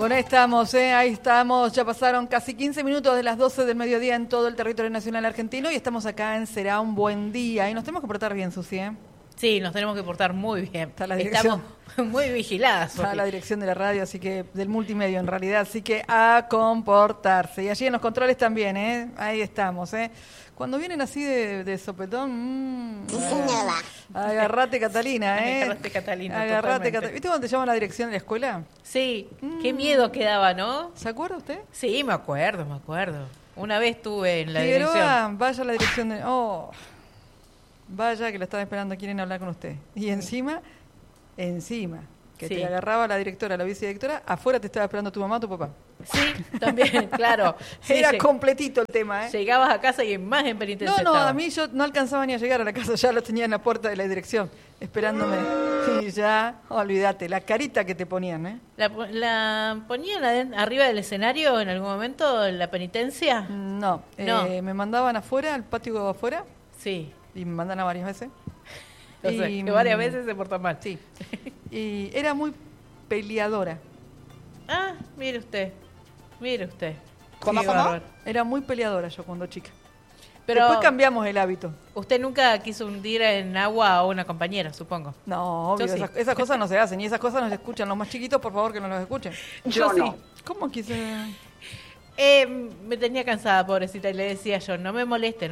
Bueno, ahí estamos, ya pasaron casi 15 minutos de las 12 del mediodía en todo el territorio nacional argentino y estamos acá en Será un buen día y nos tenemos que portar bien, Susi, ¿eh? Sí, nos tenemos que portar muy bien. Está la dirección. Estamos muy vigiladas. Está la dirección de la radio, así que del multimedio en realidad, así que a comportarse. Y allí en los controles también, ¿eh? Ahí estamos, ¿eh? Cuando vienen así de sopetón, agarrate Catalina, ¿eh? Agarrate Catalina, agarrate Catalina. ¿Viste cuando te llaman a la dirección de la escuela? Sí, qué miedo quedaba, ¿no? ¿Se acuerda usted? Sí, me acuerdo. Una vez estuve en la Figueroa, dirección. vaya a la dirección de... Oh, vaya que lo estaba esperando, quieren hablar con usted. Y encima, que Sí. te agarraba la directora, la vicedirectora, afuera te estaba esperando tu mamá o tu papá. Sí, también, claro. Sí, Era completito el tema, ¿eh? Llegabas a casa y más en penitencia No, estaba. a mí yo no alcanzaba ni a llegar a la casa, ya lo tenía en la puerta de la dirección, esperándome. Y ya, olvídate, la carita que te ponían, ¿eh? ¿La ponían arriba del escenario en algún momento, en la penitencia? No, No. Me mandaban afuera, al patio afuera, Sí. y me mandan a varias veces. O sea, Y, que varias veces se porta mal. Sí. Y era muy peleadora. Ah, mire usted. ¿Cómo? Qué bárbaro. Era muy peleadora yo cuando chica. Pero Después cambiamos el hábito. usted nunca quiso hundir en agua a una compañera, supongo. No, obvio, Yo sí. esas cosas no se hacen. Y esas cosas no se escuchan. Los más chiquitos, por favor, que no los escuchen. Yo no. ¿Cómo quise...? Me tenía cansada, pobrecita, y le decía yo, no me moleste.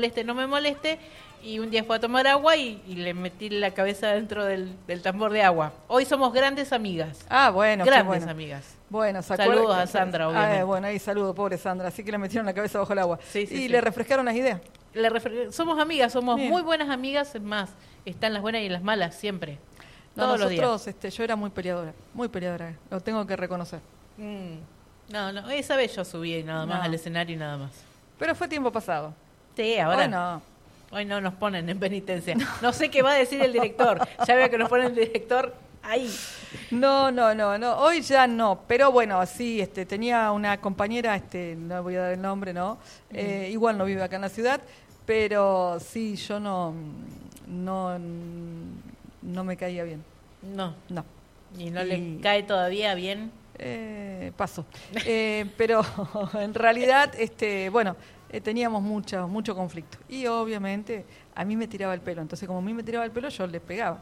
Y un día fue a tomar agua y le metí la cabeza dentro del tambor de agua. Hoy somos grandes amigas. Ah, bueno, qué Grandes bueno. amigas. Bueno, ¿se Saludos acuerda? a Sandra, obviamente. Bueno, ahí saludo, pobre Sandra. Así que le metieron la cabeza bajo el agua. Sí, y sí. le refrescaron las ideas. Somos amigas, somos Bien. muy buenas amigas, es más, están las buenas y las malas siempre. No, Todos los días. nosotros, yo era muy peleadora, lo tengo que reconocer. No, esa vez yo subí nada más No. al escenario y nada más. Pero fue tiempo pasado. Sí, ahora. Hoy no. Hoy no nos ponen en penitencia. No sé qué va a decir el director. Ya veo que nos ponen el director ahí. No, hoy ya no, pero bueno, sí, tenía una compañera, no voy a dar el nombre, ¿no? Igual no vive acá en la ciudad, pero sí, yo no me caía bien, No. no. Y no le cae todavía bien. Paso. Pero en realidad, bueno, teníamos mucho conflicto. Y obviamente a mí me tiraba el pelo, entonces como a mí me tiraba el pelo, yo le pegaba.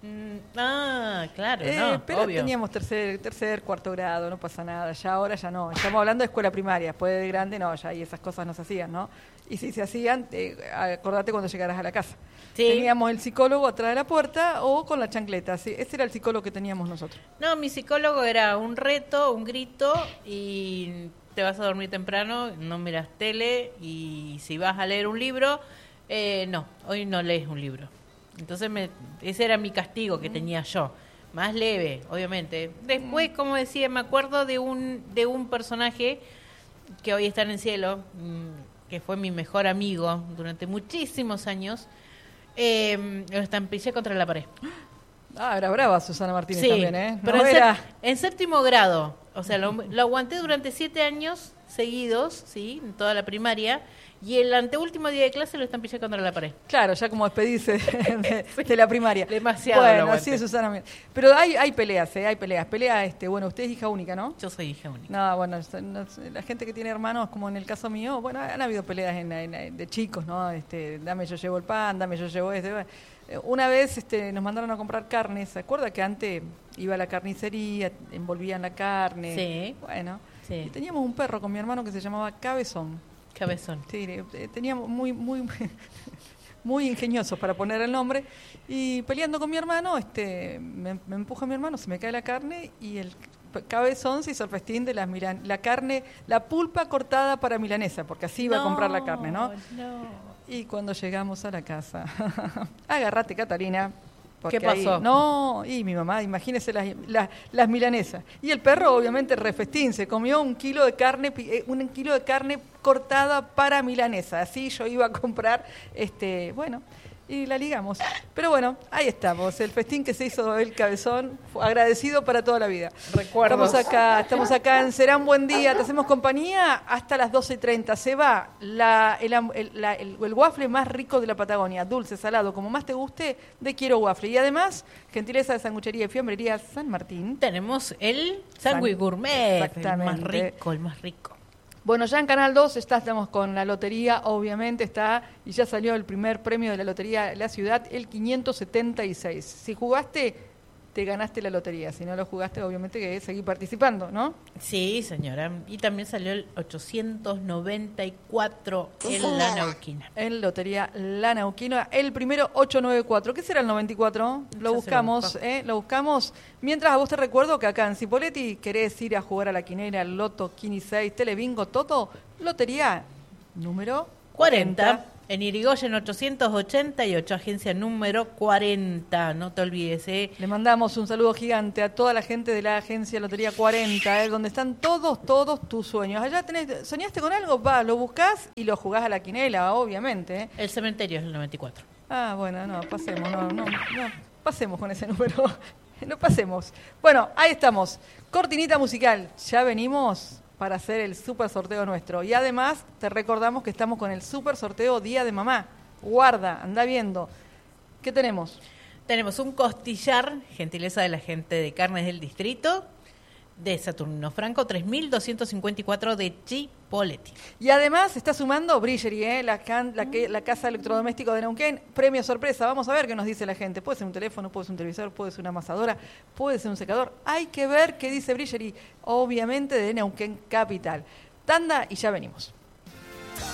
Claro, Pero obvio. teníamos tercer, cuarto grado, no pasa nada. Ya ahora ya no. Estamos hablando de escuela primaria. Después de grande, no, ya y esas cosas no se hacían, ¿no? Y si se hacían, acordate cuando llegaras a la casa. Sí. Teníamos el psicólogo atrás de la puerta o con la chancleta. Sí, ese era el psicólogo que teníamos nosotros. No, mi psicólogo era un reto, un grito y te vas a dormir temprano, no miras tele y si vas a leer un libro, no, hoy no lees un libro. Entonces ese era mi castigo que tenía yo, más leve, obviamente. Después, como decía, me acuerdo de un personaje que hoy está en el cielo, que fue mi mejor amigo durante muchísimos años. Lo estampillé contra la pared. Ah, era brava Susana Martínez Sí, también, ¿eh? pero No en séptimo grado, o sea, lo aguanté durante 7 años seguidos, sí, en toda la primaria, y el anteúltimo día de clase lo estampillé contra la pared. Claro, ya como despedirse de la primaria. Demasiado lo Bueno, aguanté. así es Susana. Pero hay peleas, hay peleas. Bueno, usted es hija única, ¿no? Yo soy hija única. No, bueno, la gente que tiene hermanos, como en el caso mío, bueno, han habido peleas de chicos, ¿no? Dame, yo llevo el pan, dame, yo llevo Una vez nos mandaron a comprar carne, ¿se acuerda que antes iba a la carnicería, envolvían la carne? Sí. Bueno, Sí. y teníamos un perro con mi hermano que se llamaba Cabezón. Cabezón. Sí, teníamos muy ingeniosos para poner el nombre. Y peleando con mi hermano, me empuja mi hermano, se me cae la carne y el Cabezón se hizo el festín de la carne, la pulpa cortada para milanesa, porque así iba a comprar la carne, ¿no? Y cuando llegamos a la casa, agárrate, Catalina. ¿Qué pasó? Y mi mamá, imagínese las milanesas. Y el perro, obviamente, refestín, se comió 1 kilo de carne, 1 kilo de carne cortada para milanesa. Así yo iba a comprar, bueno. y la ligamos. Pero bueno, ahí estamos, el festín que se hizo el Cabezón, agradecido para toda la vida. Recuerdos. Estamos acá en Será un Buen Día, te hacemos compañía hasta las 12:30. Se va el waffle más rico de la Patagonia, dulce, salado, como más te guste, de Quiero Waffle. Y además, gentileza de sanguchería y fiambrería San Martín. Tenemos el sándwich gourmet, Exactamente. el más rico. Bueno, ya en Canal 2 estamos con la lotería, obviamente está, y ya salió el primer premio de la lotería de la ciudad, el 576. Si jugaste, te ganaste la lotería. Si no lo jugaste, obviamente que seguí participando, ¿no? Sí, señora. Y también salió el 894 en la Neuquina. En Lotería La Neuquina, el primero 894. ¿Qué será el 94? Lo buscamos, lo buscamos. Mientras a vos te recuerdo que acá en Cipolletti querés ir a jugar a la quinera, al Loto, Quini 6, Telebingo, Toto, Lotería número 40. En Irigoyen 888, agencia número 40. No te olvides, ¿eh? Le mandamos un saludo gigante a toda la gente de la agencia Lotería 40, donde están todos tus sueños. Allá ¿soñaste con algo? Va, lo buscás y lo jugás a la quinela, obviamente. El cementerio es el 94. Ah, bueno, no, pasemos, no, pasemos con ese número. No pasemos. Bueno, ahí estamos. Cortinita musical. Ya venimos para hacer el super sorteo nuestro. Y además te recordamos que estamos con el super sorteo Día de Mamá. Guarda, anda viendo. ¿Qué tenemos? Tenemos un costillar, gentileza de la gente de Carnes del Distrito, de Saturnino Franco, 3.254 de Chipolletti. Y además está sumando Brilleri, la casa electrodoméstico de Neuquén. Premio sorpresa. Vamos a ver qué nos dice la gente. Puede ser un teléfono, puede ser un televisor, puede ser una amasadora, puede ser un secador. Hay que ver qué dice Brilleri, obviamente de Neuquén Capital. Tanda y ya venimos.